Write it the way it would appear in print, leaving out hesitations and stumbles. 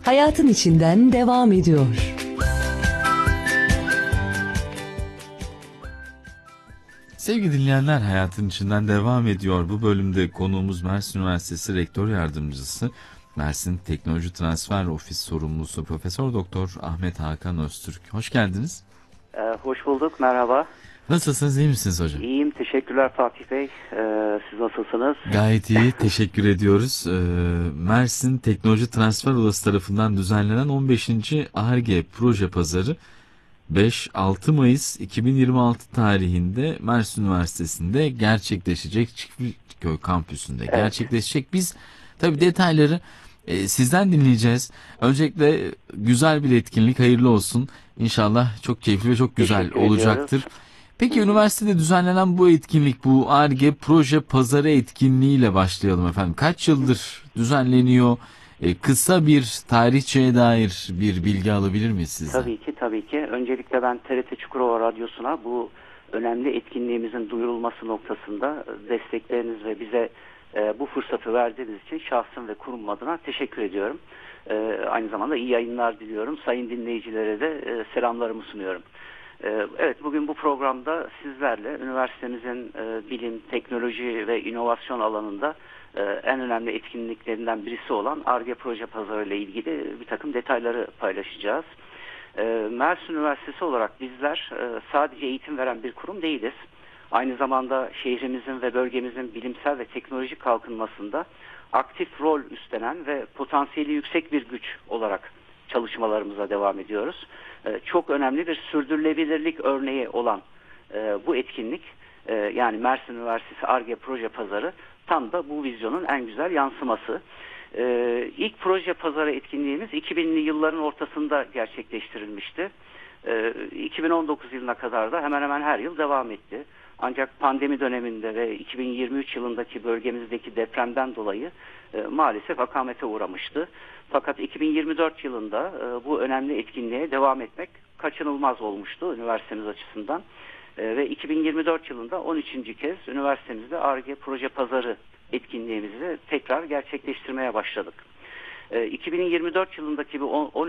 hayatın içinden devam ediyor. Sevgili dinleyenler, hayatın içinden devam ediyor. Bu bölümde konuğumuz Mersin Üniversitesi Rektör Yardımcısı, Mersin Teknoloji Transfer Ofis Sorumlusu Profesör Doktor Ahmet Hakan Öztürk. Hoş geldiniz. Hoş bulduk, merhaba. Nasılsınız, iyi misiniz hocam? İyiyim, teşekkürler Fatih Bey. Siz nasılsınız? Gayet iyi, teşekkür ediyoruz. Mersin Teknoloji Transfer Odası tarafından düzenlenen 15. Ar-Ge Proje Pazarı 5-6 Mayıs 2026 tarihinde Mersin Üniversitesi'nde gerçekleşecek, Çiftliköy kampüsünde gerçekleşecek. Biz tabii detayları sizden dinleyeceğiz. Öncelikle güzel bir etkinlik, hayırlı olsun. İnşallah çok keyifli ve çok güzel Teşekkür olacaktır. ediyoruz. Peki üniversitede düzenlenen bu etkinlik, bu Ar-Ge Proje Pazarı etkinliğiyle başlayalım efendim. Kaç yıldır düzenleniyor? Kısa bir tarihçeye dair bir bilgi alabilir miyiz sizden? Tabii ki. Öncelikle ben TRT Çukurova Radyosu'na bu önemli etkinliğimizin duyurulması noktasında destekleriniz ve bize bu fırsatı verdiğiniz için şahsım ve kurum adına teşekkür ediyorum. Aynı zamanda iyi yayınlar diliyorum. Sayın dinleyicilere de selamlarımı sunuyorum. Evet, bugün bu programda sizlerle üniversitemizin bilim, teknoloji ve inovasyon alanında en önemli etkinliklerinden birisi olan Ar-Ge Proje Pazarı ile ilgili bir takım detayları paylaşacağız. Mersin Üniversitesi olarak bizler sadece eğitim veren bir kurum değiliz. Aynı zamanda şehrimizin ve bölgemizin bilimsel ve teknolojik kalkınmasında aktif rol üstlenen ve potansiyeli yüksek bir güç olarak çalışmalarımıza devam ediyoruz. Çok önemli bir sürdürülebilirlik örneği olan bu etkinlik, yani Mersin Üniversitesi Ar-Ge Proje Pazarı tam da bu vizyonun en güzel yansıması. İlk proje pazarı etkinliğimiz 2000'li yılların ortasında gerçekleştirilmişti. 2019 yılına kadar da hemen hemen her yıl devam etti. Ancak pandemi döneminde ve 2023 yılındaki bölgemizdeki depremden dolayı maalesef akamete uğramıştı. Fakat 2024 yılında bu önemli etkinliğe devam etmek kaçınılmaz olmuştu üniversitemiz açısından. Ve 2024 yılında 13. kez üniversitemizde Ar-Ge Proje Pazarı etkinliğimizi tekrar gerçekleştirmeye başladık. 2024 yılındaki bu